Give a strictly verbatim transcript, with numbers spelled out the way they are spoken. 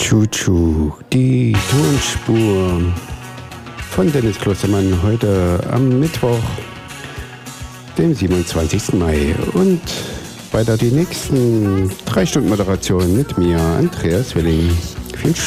Chuchu, die Tonspur von Dennis Klostermann heute am Mittwoch, dem siebenundzwanzigsten Mai. Und weiter die nächsten drei Stunden Moderation mit mir, Andreas Willing. Viel Spaß.